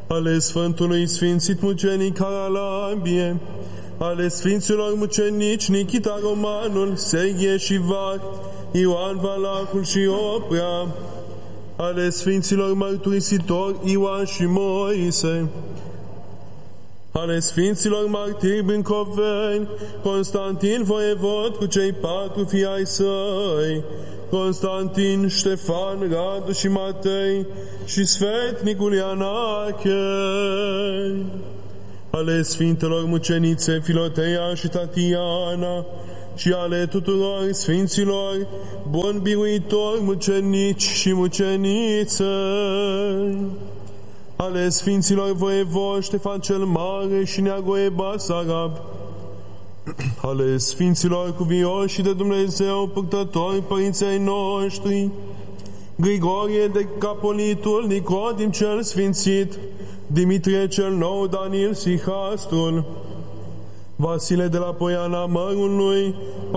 ale Sfântului Sfințit Mucenic Haralambie, ale Sfinților Mucenici Nikita Romanul, Serghie și Var, Ioan Valahul și Oprea, ale Sfinților Mărturisitori Ioan și Moise, ale Sfinților Martiri Bâncoveni, Constantin Voievod cu cei 4 fii ai săi, Constantin, Ștefan, Radu și Matei și Sfetnicul Ianache, ale Sfintelor Mucenițe Filoteia și Tatiana și ale tuturor Sfinților buni biruitori mucenici și mucenițe, ale Sfinților Voievod Ștefan cel Mare și Neagoe Basarab, ale Sfinților cuvioși de Dumnezeu purtători părinții noștri, Grigorie de Capolitul, Nicodim cel Sfințit, Dimitrie cel Nou, Daniel Sihastrul, Vasile de la Poiana Mărului,